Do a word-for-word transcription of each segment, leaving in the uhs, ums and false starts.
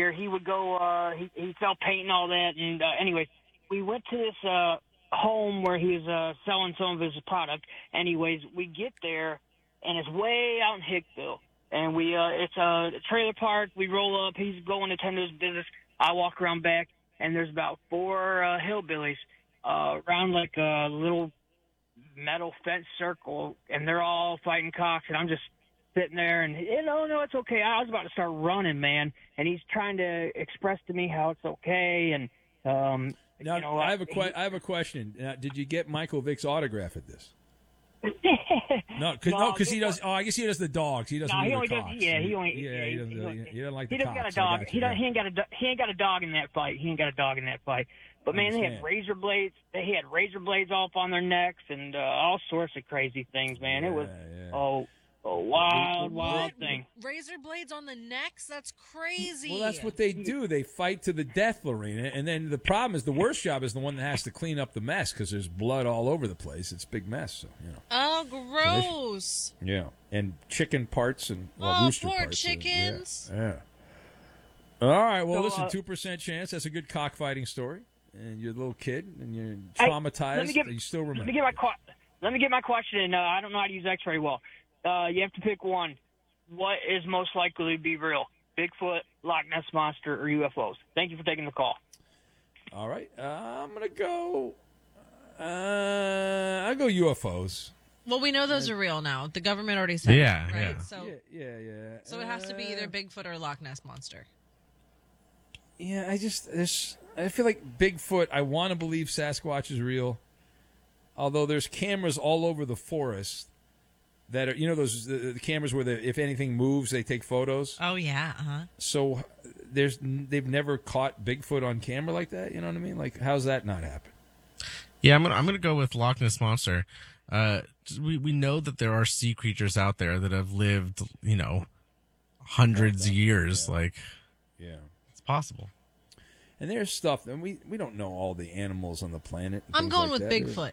here. He would go. Uh, he he sell paint and all that. And uh, anyways, we went to this uh, home where he was uh, selling some of his product. Anyways, we get there, and it's way out in Hickville. And we uh, it's a trailer park. We roll up. He's going to tend to his business. I walk around back, and there's about four uh, hillbillies uh, around like a little metal fence circle, and they're all fighting cocks. And I'm just sitting there, and you know, no, it's okay. I was about to start running, man, and he's trying to express to me how it's okay. And um, now, you know, I have a que- he, I have a question. Uh, did you get Michael Vick's autograph at this? No, because no, no, because he does. Oh, I guess he does the dogs. He doesn't no, do he the only does. cocks. Yeah, he only. Yeah, yeah, he doesn't. he, Really, he doesn't like the he doesn't cocks. got a dog. I got He you, don't. yeah. He ain't got a. do- He ain't got a dog in that fight. He ain't got a dog in that fight. But man, they had understand. razor blades. They had razor blades off on their necks and uh, all sorts of crazy things, man. Yeah, it was yeah. oh, a wild, wild What? thing. Razor blades on the necks? That's crazy. Well, that's what they do. They fight to the death, Lorena. And then the problem is the worst job is the one that has to clean up the mess because there's blood all over the place. It's a big mess. So you know. Oh, gross. Yeah, and chicken parts and well, Oh, rooster poor parts. so, chickens. Yeah. yeah. All right. Well, So, listen, uh, two percent chance. That's a good cockfighting story. And you're a little kid, and you're Hey, traumatized. let me get- you still remember. Let me get my que- let me get my question. And uh, I don't know how to use X very well. Uh, you have to pick one. What is most likely to be real? Bigfoot, Loch Ness monster, or U F Os? Thank you for taking the call. All right. Uh, I'm gonna go. Uh, I'll go U F Os. Well, we know those are real now. The government already said Yeah, it, right? yeah. So, Yeah, yeah, yeah. so it has to be Uh, either Bigfoot or Loch Ness monster. Yeah, I just there's I feel like Bigfoot. I want to believe Sasquatch is real, although there's cameras all over the forest that are you know those the, the cameras where the, if anything moves they take photos. Oh yeah, uh huh. So there's they've never caught Bigfoot on camera like that. You know what I mean? Like how's that not happen? Yeah, I'm gonna I'm gonna go with Loch Ness monster. Uh, we we know that there are sea creatures out there that have lived, you know, hundreds of years. Yeah. Like, Yeah. it's possible. And there's stuff, and we, we don't know all the animals on the planet. and I'm things going like with that. Bigfoot.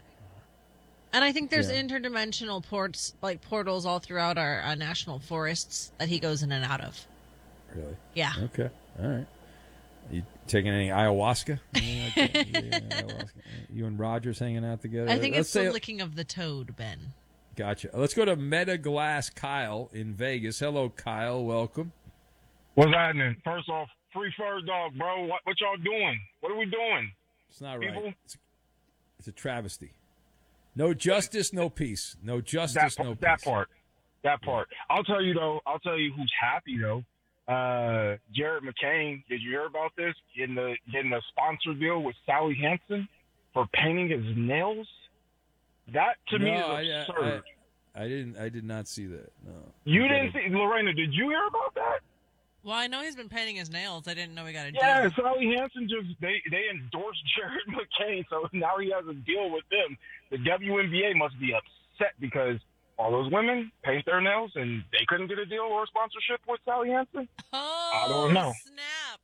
And I think there's Yeah. interdimensional ports, like portals, all throughout our uh, national forests that he goes in and out of. Really? Yeah. Okay. All right. You taking any ayahuasca? Anything like that? Yeah, ayahuasca. You and Rogers hanging out together? I think Let's it's the say, licking of the toad, Ben. Gotcha. Let's go to Meta Glass Kyle in Vegas. Hello, Kyle. Welcome. What's happening? First off, free fur dog, bro. What, what y'all doing? What are we doing? It's not right. People? It's, it's a travesty. No justice, no peace. No justice, That, no peace. that part. That part. I'll tell you, though. I'll tell you who's happy, though. Uh, Jared McCain, did you hear about this? In the getting a sponsor deal with Sally Hansen for painting his nails? That, to me, No, I, is I, absurd. I, I didn't. I did not see that. No. you Okay. didn't see... Lorena, did you hear about that? Well, I know he's been painting his nails. I didn't know he got a Yeah, deal. Sally Hansen just they they endorsed Jared McCain, so now he has a deal with them. The W N B A must be upset because all those women paint their nails and they couldn't get a deal or a sponsorship with Sally Hansen. Oh, I don't know. snap.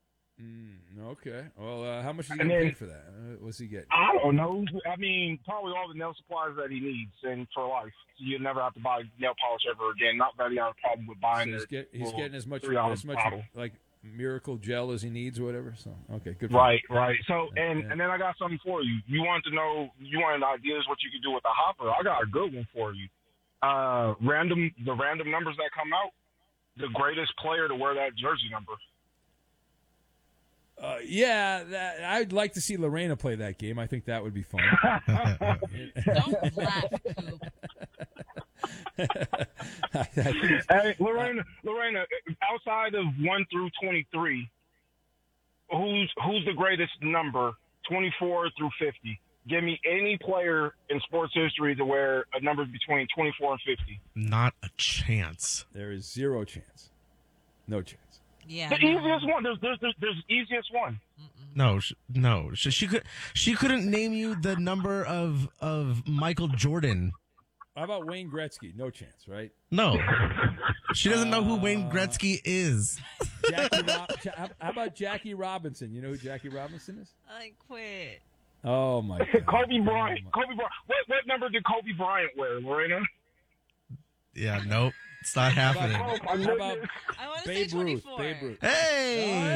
Mm, okay. Well, uh, how much are you And going to then- pay for that? Uh, what's he getting? I don't know. I mean, probably all the nail supplies that he needs and for life. So you never have to buy nail polish ever again. Not that he has a problem with So buying he's, it. get, he's getting as much three dollar as much bottle. like miracle gel as he needs, or whatever. So okay, good. For Right, right. So, Yeah, and yeah. and then I got something for you. You wanted to know, you wanted ideas what you could do with the hopper. I got a good one for you. Uh, random, the random numbers that come out, the greatest player to wear that jersey number. Uh, yeah, that, I'd like to see Lorena play that game. I think that would be fun. Don't laugh, Coop. I think- Hey, Lorena, Lorena, outside of one through twenty-three, who's who's the greatest number, twenty-four through fifty? Give me any player in sports history to wear a number between twenty-four and fifty. Not a chance. there is zero chance, no chance. Yeah. The no. easiest one. There's there's there's, there's easiest one. No, sh- no. She, she could. She couldn't name you the number of of Michael Jordan. How about Wayne Gretzky? No chance, right? No, she doesn't know who Uh, Wayne Gretzky is. Jackie Rob- Ja- how how about Jackie Robinson? You know who Jackie Robinson is? I quit. Oh my God. Kobe Bryant. Oh, my- Kobe Bryant. What what number did Kobe Bryant wear, Lorena? Yeah, nope, it's not happening. Oh my How about goodness. I want to say Babe Ruth? twenty-four. Babe Ruth. Hey.